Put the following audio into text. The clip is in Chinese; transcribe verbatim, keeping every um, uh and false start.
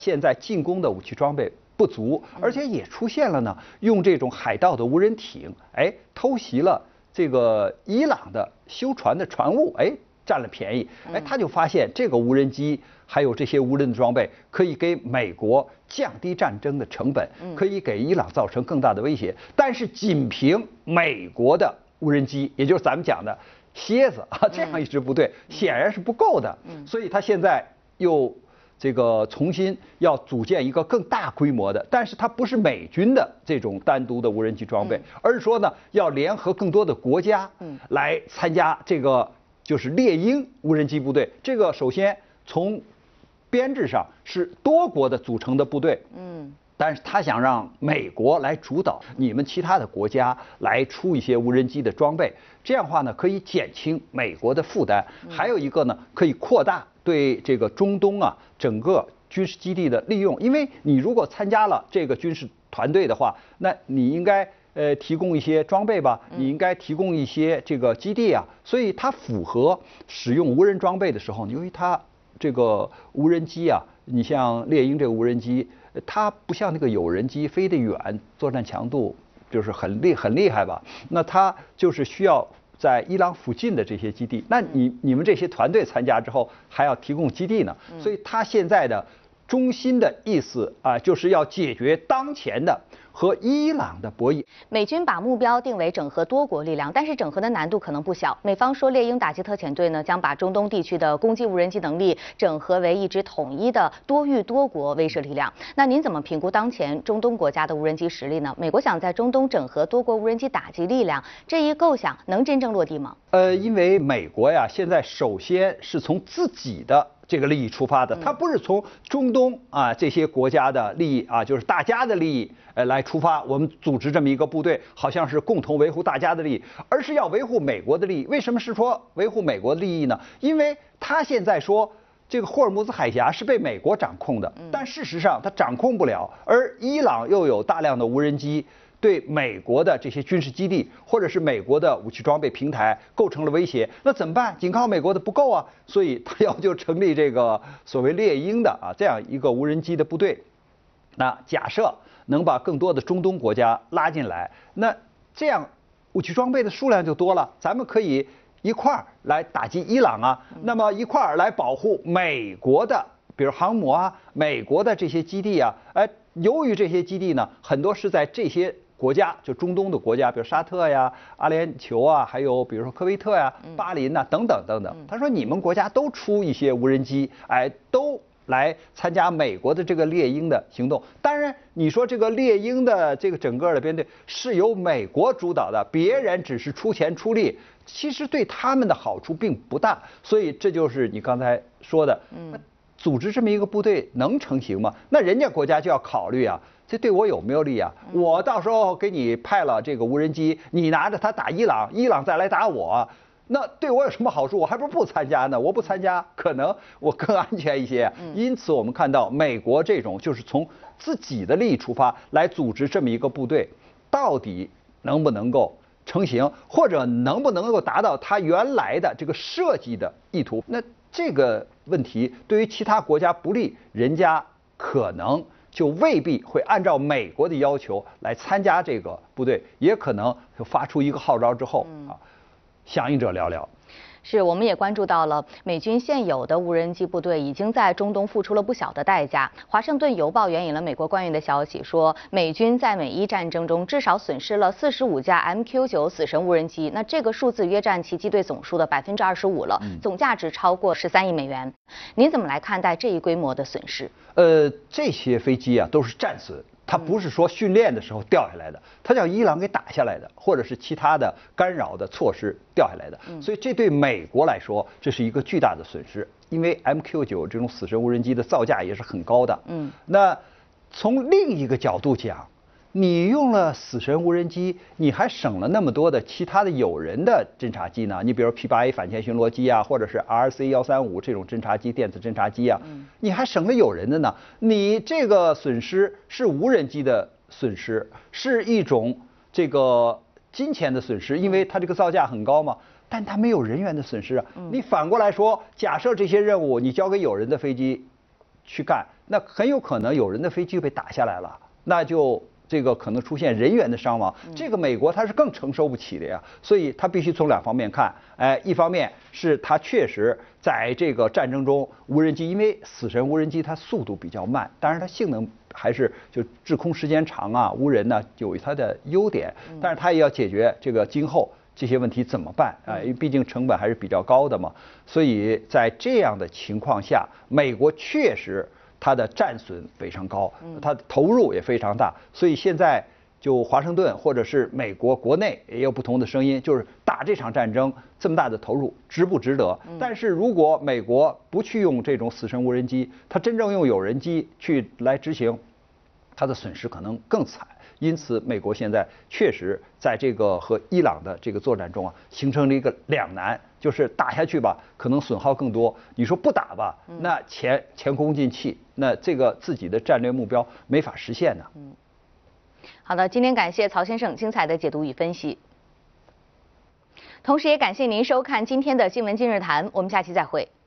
现在进攻的武器装备不足，而且也出现了呢，用这种海盗的无人艇，哎，偷袭了这个伊朗的修船的船坞，哎，占了便宜，哎，他就发现这个无人机还有这些无人装备可以给美国降低战争的成本，可以给伊朗造成更大的威胁。但是仅凭美国的无人机，也就是咱们讲的蝎子啊，这样一支部队显然是不够的，所以他现在又这个重新要组建一个更大规模的，但是它不是美军的这种单独的无人机装备，而是说呢，要联合更多的国家来参加这个就是猎鹰无人机部队。这个首先从编制上是多国的组成的部队，嗯，但是他想让美国来主导，你们其他的国家来出一些无人机的装备，这样的话呢，可以减轻美国的负担。还有一个呢，可以扩大对这个中东啊整个军事基地的利用，因为你如果参加了这个军事团队的话，那你应该呃提供一些装备吧，你应该提供一些这个基地啊，所以它符合使用无人装备的时候，由于它这个无人机啊，你像猎鹰这个无人机，它不像那个有人机飞得远，作战强度就是很厉很厉害吧，那它就是需要在伊朗附近的这些基地，那你你们这些团队参加之后还要提供基地呢，所以它现在的中心的意思啊，就是要解决当前的和伊朗的博弈。 美军把目标定为整合多国力量，但是整合的难度可能不小。美方说，猎鹰打击特遣队呢将把中东地区的攻击无人机能力整合为一支统一的多域多国威慑力量。那您怎么评估当前中东国家的无人机实力呢？美国想在中东整合多国无人机打击力量，这一构想能真正落地吗？ 呃，因为美国呀，现在首先是从自己的这个利益出发的，它不是从中东啊这些国家的利益啊，就是大家的利益呃来出发，我们组织这么一个部队，好像是共同维护大家的利益，而是要维护美国的利益。为什么是说维护美国的利益呢？因为他现在说这个霍尔木兹海峡是被美国掌控的，但事实上他掌控不了，而伊朗又有大量的无人机，对美国的这些军事基地或者是美国的武器装备平台构成了威胁，那怎么办？仅靠美国的不够啊，所以他要就成立这个所谓猎鹰的啊这样一个无人机的部队。那假设能把更多的中东国家拉进来，那这样武器装备的数量就多了，咱们可以一块儿来打击伊朗啊，那么一块儿来保护美国的，比如航母啊，美国的这些基地啊，哎，由于这些基地呢，很多是在这些国家，就中东的国家，比如沙特呀、阿联酋啊，还有比如说科威特呀、巴林呐、等等等等。他说你们国家都出一些无人机，哎，都来参加美国的这个猎鹰的行动。当然，你说这个猎鹰的这个整个的编队是由美国主导的，别人只是出钱出力，其实对他们的好处并不大。所以这就是你刚才说的，嗯。组织这么一个部队能成型吗？那人家国家就要考虑啊，这对我有没有利啊？我到时候给你派了这个无人机，你拿着它打伊朗，伊朗再来打我，那对我有什么好处？我还不是不参加呢？我不参加，可能我更安全一些。因此，我们看到美国这种就是从自己的利益出发来组织这么一个部队，到底能不能够成型，或者能不能够达到他原来的这个设计的意图？那这个问题对于其他国家不利，人家可能就未必会按照美国的要求来参加这个部队，也可能就发出一个号召之后啊，响应者寥寥。 是，我们也关注到了美军现有的无人机部队已经在中东付出了不小的代价。华盛顿邮报援引了美国官员的消息说，美军在美伊战争中至少损失了四十五架 M Q 九 死神无人机，那这个数字约占其机队总数的百分之二十五了，总价值超过十三亿美元。您怎么来看待这一规模的损失？ 呃，这些飞机啊都是战损。它不是说训练的时候掉下来的，它叫伊朗给打下来的，或者是其他的干扰的措施掉下来的。所以这对美国来说，这是一个巨大的损失，因为 M Q 九 这种死神无人机的造价也是很高的。嗯，那从另一个角度讲，你用了死神无人机，你还省了那么多的其他的有人的侦察机呢？你比如 P 八 A 反潜巡逻机啊，或者是 R C 一三五这种侦察机、电子侦察机啊，你还省了有人的呢。你这个损失是无人机的损失，是一种这个金钱的损失，因为它这个造价很高嘛。但它没有人员的损失啊。你反过来说，假设这些任务你交给有人的飞机去干， 那很有可能有人的飞机被打下来了，那就这个可能出现人员的伤亡，这个美国它是更承受不起的呀，所以它必须从两方面看，哎，一方面是它确实在这个战争中，无人机因为死神无人机它速度比较慢，当然它性能还是就滞空时间长啊，无人呢有它的优点，但是它也要解决这个今后这些问题怎么办啊？因为毕竟成本还是比较高的嘛，所以在这样的情况下，美国确实它的战损非常高，它的投入也非常大，所以现在就华盛顿或者是美国国内也有不同的声音，就是打这场战争这么大的投入值不值得？但是如果美国不去用这种死神无人机，它真正用有人机去来执行，它的损失可能更惨。因此，美国现在确实在这个和伊朗的这个作战中啊，形成了一个两难，就是打下去吧，可能损耗更多；你说不打吧，那前前功尽弃，那这个自己的战略目标没法实现呢。 嗯，好的，今天感谢曹先生精彩的解读与分析，同时也感谢您收看今天的新闻今日谈，我们下期再会。